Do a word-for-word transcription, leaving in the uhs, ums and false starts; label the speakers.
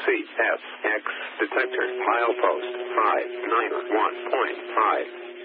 Speaker 1: C S X detector milepost five nine one point five.